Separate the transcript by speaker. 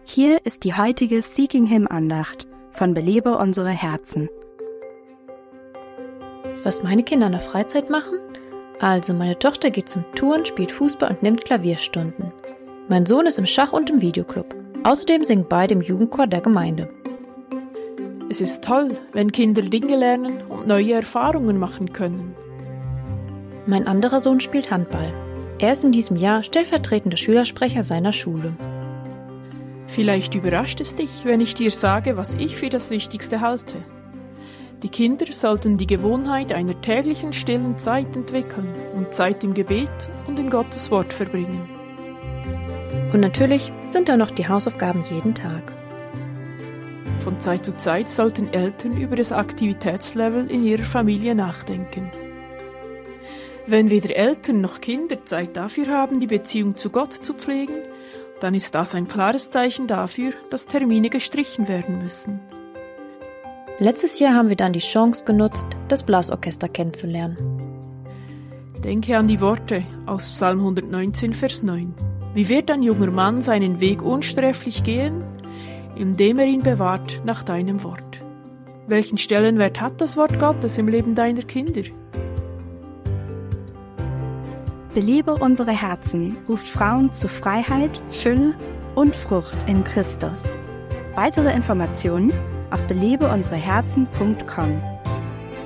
Speaker 1: Hier ist die heutige Seeking Him Andacht von Belebe unsere Herzen.
Speaker 2: Was meine Kinder in der Freizeit machen? Also, meine Tochter geht zum Turnen, spielt Fußball und nimmt Klavierstunden. Mein Sohn ist im Schach- und im Videoclub. Außerdem singen beide im Jugendchor der Gemeinde.
Speaker 3: Es ist toll, wenn Kinder Dinge lernen und neue Erfahrungen machen können.
Speaker 2: Mein anderer Sohn spielt Handball. Er ist in diesem Jahr stellvertretender Schülersprecher seiner Schule.
Speaker 3: Vielleicht überrascht es dich, wenn ich dir sage, was ich für das Wichtigste halte. Die Kinder sollten die Gewohnheit einer täglichen stillen Zeit entwickeln und Zeit im Gebet und in Gottes Wort verbringen.
Speaker 2: Und natürlich sind da noch die Hausaufgaben jeden Tag.
Speaker 3: Von Zeit zu Zeit sollten Eltern über das Aktivitätslevel in ihrer Familie nachdenken. Wenn weder Eltern noch Kinder Zeit dafür haben, die Beziehung zu Gott zu pflegen, dann ist das ein klares Zeichen dafür, dass Termine gestrichen werden müssen.
Speaker 2: Letztes Jahr haben wir dann die Chance genutzt, das Blasorchester kennenzulernen.
Speaker 3: Denke an die Worte aus Psalm 119, Vers 9. Wie wird ein junger Mann seinen Weg unsträflich gehen, indem er ihn bewahrt nach deinem Wort? Welchen Stellenwert hat das Wort Gottes im Leben deiner Kinder?
Speaker 1: Belebe unsere Herzen ruft Frauen zu Freiheit, Fülle und Frucht in Christus. Weitere Informationen auf belebeunsereherzen.com.